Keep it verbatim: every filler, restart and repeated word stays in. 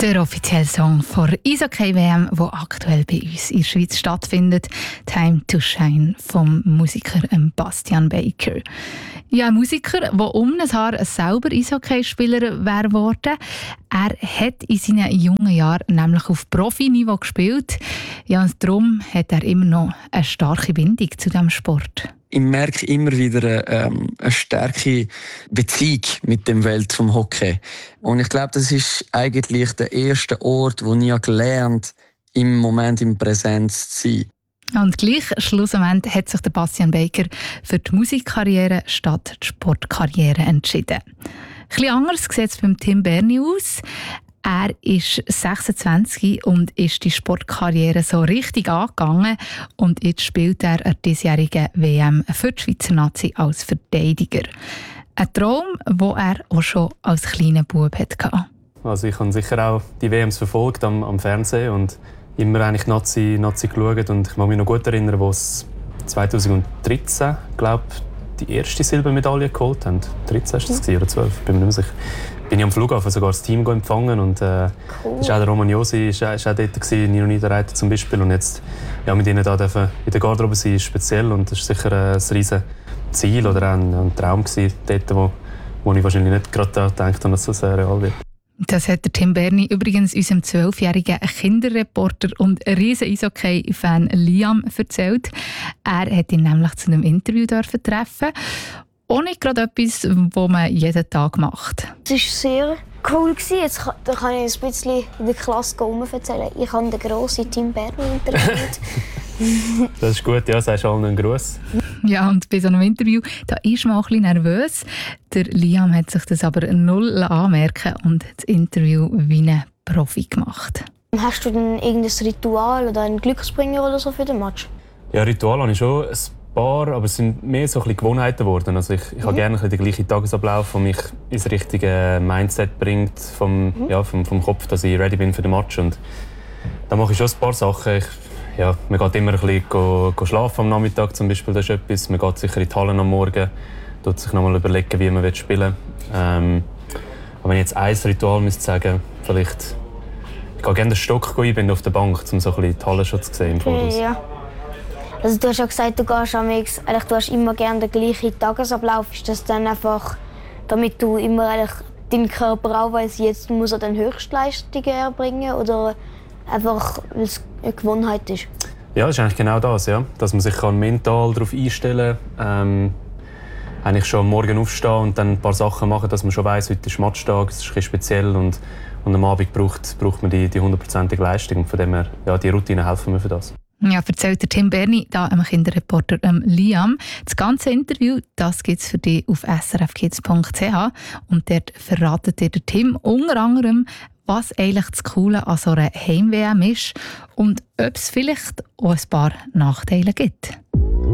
Der offizielle Song vor Eishockey-W M, der aktuell bei uns in der Schweiz stattfindet, «Time to Shine» vom Musiker Bastian Baker. Ja, ein Musiker, der um ein Haar selber Eishockeyspieler wäre geworden. Er hat in seinen jungen Jahren nämlich auf Profiniveau gespielt. Ja, und darum hat er immer noch eine starke Bindung zu diesem Sport. Ich merke immer wieder ähm, eine starke Beziehung mit der Welt vom Hockey. Und ich glaube, das ist eigentlich der erste Ort, wo ich gelernt habe, im Moment in Präsenz zu sein. Und gleich schlussendlich hat sich der Bastian Baker für die Musikkarriere statt die Sportkarriere entschieden. Ein bisschen anders sieht es beim Tim Berni aus. Er ist sechsundzwanzig und ist die Sportkarriere so richtig angegangen. Und jetzt spielt er an der diesjährigen W M für die Schweizer Nazi als Verteidiger. Ein Traum, den er auch schon als kleiner Bub hatte. Also ich habe sicher auch die W Ms verfolgt am, am Fernsehen und immer eigentlich Nazi, Nazi geschaut. Und ich kann mich noch gut erinnern, wo es zweitausenddreizehn, glaube ich, die erste Silbermedaille geholt haben. dreizehn war das oder zwölf, bin mir nicht mehr sicher. Bin ich am Flughafen sogar das Team empfangen und äh, cool. Das ist auch der Roman Josi, ist, ist auch dort gewesen, Nino Niederreiter zum Beispiel, und jetzt ja, mit ihnen da dürfen in der Garderobe sein, ist speziell und das ist sicher ein riesen Ziel oder auch ein, ein Traum gewesen, dort, wo, wo ich wahrscheinlich nicht gerade daran gedacht habe, dass das real wird. Das hat der Tim Berni übrigens unserem zwölfjährigen Kinderreporter und riesen Eishockey-Fan Liam erzählt. Er hat ihn nämlich zu einem Interview treffen. Auch nicht gerade etwas, was man jeden Tag macht. Es war sehr cool. Jetzt kann, da kann ich ein bisschen in der Klasse erzählen. Ich habe den grossen Tim Berni interviewt. Das ist gut, ja, sagst allen einen Gruß. Ja, und bei so einem Interview, da ist man auch ein bisschen nervös. Der Liam hat sich das aber null anmerken und das Interview wie ein Profi gemacht. Hast du denn irgendein Ritual oder einen Glücksbringer oder so für den Match? Ja, Ritual habe ich schon ein paar, aber es sind mehr so ein bisschen Gewohnheiten geworden. Also ich, ich mhm. habe gerne ein bisschen den gleichen Tagesablauf, der mich ins richtige Mindset bringt, vom, mhm. ja, vom, vom Kopf, dass ich ready bin für den Match. Und da mache ich schon ein paar Sachen. Ich, ja, man geht immer ein bisschen go, go schlafen am Nachmittag zum Beispiel, das ist etwas. Man geht sicher in die Hallen am Morgen, tut sich noch mal überlegen, wie man spielen will. Ähm, aber wenn ich jetzt ein Ritual müsste sagen, vielleicht ich gehe gerne den Stock einbinden auf der Bank, um so ein bisschen die Halle schon zu sehen im Voraus. Okay, ja. Also du hast ja gesagt, du gehst amigs, eigentlich, du hast immer gerne den gleichen Tagesablauf. Ist das dann einfach, damit du immer eigentlich deinen Körper auch weiss, jetzt muss er dann Höchstleistungen erbringen, oder einfach, weil es eine Gewohnheit ist? Ja, das ist eigentlich genau das, ja. Dass man sich kann mental darauf einstellen kann. Ähm, eigentlich schon am Morgen aufstehen und dann ein paar Sachen machen, dass man schon weiss, heute ist Matchtag, es ist ein bisschen speziell und, und am Abend braucht, braucht man die, die hundertprozentige Leistung. Und von dem her, ja, die Routinen helfen mir für das. Ja, erzählt der Tim Berni, da einem Kinderreporter ähm, Liam. Das ganze Interview gibt es für dich auf s r f kids punkt c h und dort verratet dir der Tim unter anderem, was eigentlich das Coole an so einer Heim-W M ist und ob es vielleicht auch ein paar Nachteile gibt.